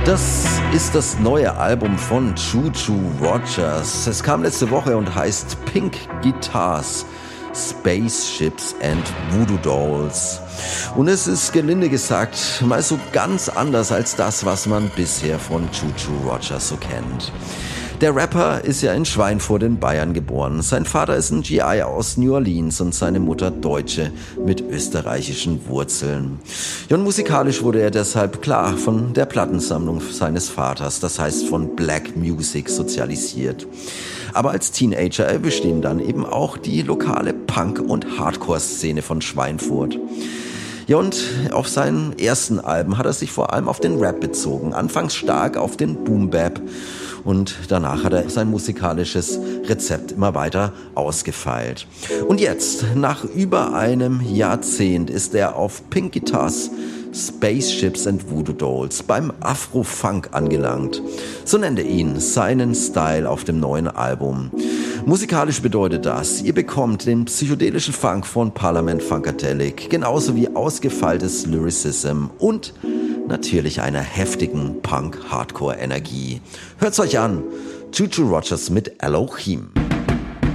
Das ist das neue Album von Choo Choo Rogers. Es kam letzte Woche und heißt Pink Guitars, Spaceships and Voodoo Dolls. Und es ist gelinde gesagt mal so ganz anders als das, was man bisher von Choo Choo Rogers so kennt. Der Rapper ist ja in Schweinfurt in Bayern geboren. Sein Vater ist ein GI aus New Orleans und seine Mutter Deutsche mit österreichischen Wurzeln. Ja, und musikalisch wurde er deshalb klar von der Plattensammlung seines Vaters, das heißt von Black Music, sozialisiert. Aber als Teenager erwischte ihn dann eben auch die lokale Punk- und Hardcore-Szene von Schweinfurt. Ja, und auf seinen ersten Alben hat er sich vor allem auf den Rap bezogen, anfangs stark auf den Boom-Bap. Und danach hat er sein musikalisches Rezept immer weiter ausgefeilt. Und jetzt, nach über einem Jahrzehnt, ist er auf Pink Guitars, Spaceships and Voodoo Dolls beim Afro-Funk angelangt. So nennt er ihn, seinen Style auf dem neuen Album. Musikalisch bedeutet das, ihr bekommt den psychedelischen Funk von Parliament Funkadelic, genauso wie ausgefeiltes Lyricism und natürlich einer heftigen Punk-Hardcore-Energie. Hört's euch an, Choo Choo Rogers mit Elohim.